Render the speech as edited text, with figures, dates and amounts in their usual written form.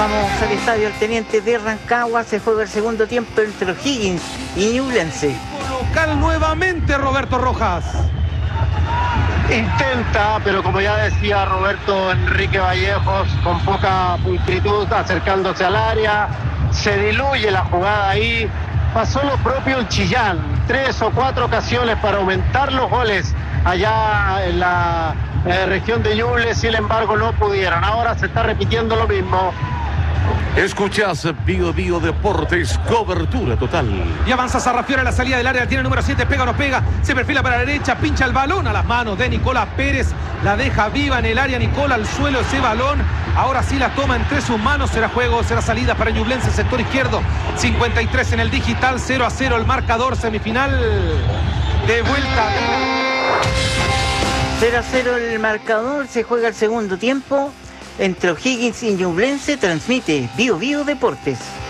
Vamos al estadio El Teniente de Rancagua. Se juega el segundo tiempo entre O'Higgins y Ñublense. Local nuevamente Roberto Rojas. Intenta, pero como ya decía Roberto Enrique Vallejos, con poca pulcritud, acercándose al área, se diluye la jugada ahí. Pasó lo propio en Chillán, 3 o 4 ocasiones para aumentar los goles allá en la región de Ñuble, sin embargo no pudieron. Ahora se está repitiendo lo mismo. Escuchás Bio Bio Deportes, cobertura total. Y avanza Sarrafiore a la salida del área, tiene el número 7, pega o no pega, se perfila para la derecha, pincha el balón a las manos de Nicolás Pérez, la deja viva en el área, Nicolás al suelo ese balón, ahora sí la toma entre sus manos, será juego, será salida para Ñublense, sector izquierdo, 53 en el digital, 0-0 el marcador, semifinal de vuelta. 0-0 el marcador, se juega el segundo tiempo entre O'Higgins y Ñublense. Transmite Bio Bio Deportes.